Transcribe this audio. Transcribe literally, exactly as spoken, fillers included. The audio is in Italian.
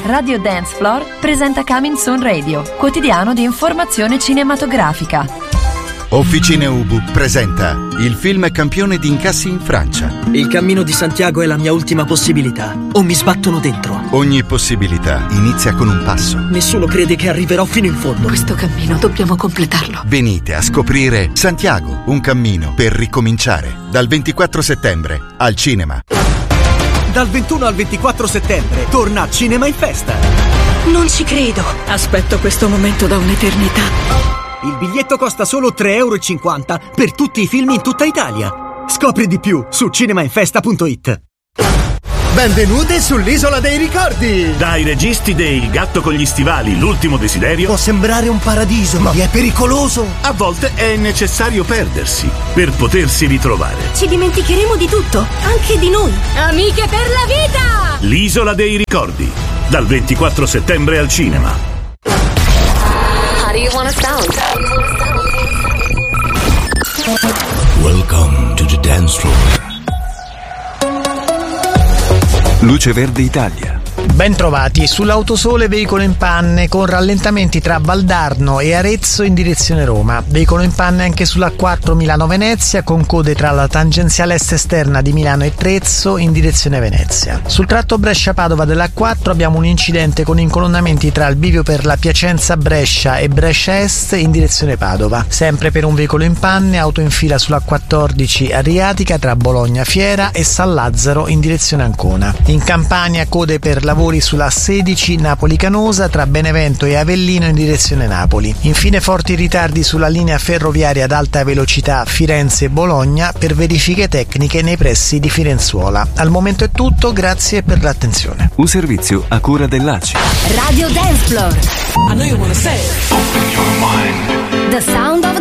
Radio Dance Floor presenta Coming Soon Radio, quotidiano di informazione cinematografica. Officine Ubu presenta il film campione di incassi in Francia. Il cammino di Santiago è la mia ultima possibilità, o mi sbattono dentro. Ogni possibilità inizia con un passo. Nessuno crede che arriverò fino in fondo. Questo cammino dobbiamo completarlo. Venite a scoprire Santiago, un cammino per ricominciare. Dal ventiquattro settembre al cinema. Dal ventuno al ventiquattro settembre torna Cinema in Festa. Non ci credo. Aspetto questo momento da un'eternità. Il biglietto costa solo tre euro e cinquanta per tutti i film in tutta Italia. Scopri di più su cinemainfesta punto it. Benvenuti sull'Isola dei Ricordi! Dai registi dei Il gatto con gli stivali, L'ultimo desiderio. Può sembrare un paradiso, ma è pericoloso. A volte è necessario perdersi per potersi ritrovare. Ci dimenticheremo di tutto, anche di noi. Amiche per la vita! L'Isola dei Ricordi, dal ventiquattro settembre al cinema. How do you want to sound? Welcome to the dance floor. Luce Verde Italia. Bentrovati, sull'autosole veicolo in panne con rallentamenti tra Valdarno e Arezzo in direzione Roma. Veicolo in panne anche sull'A quattro Milano-Venezia con code tra la tangenziale est esterna di Milano e Trezzo in direzione Venezia. Sul tratto Brescia-Padova dell'A quattro abbiamo un incidente con incolonnamenti tra il bivio per la Piacenza-Brescia e Brescia-Est in direzione Padova. Sempre per un veicolo in panne, auto in fila sull'A quattordici Adriatica tra Bologna-Fiera e San Lazzaro in direzione Ancona. In Campania code per lavori sulla sedici Napoli-Canosa tra Benevento e Avellino in direzione Napoli. Infine forti ritardi sulla linea ferroviaria ad alta velocità Firenze-Bologna per verifiche tecniche nei pressi di Firenzuola. Al momento è tutto, grazie per l'attenzione. Un servizio a cura dell'A C I. Radio Dance Floor. I know you wanna say it.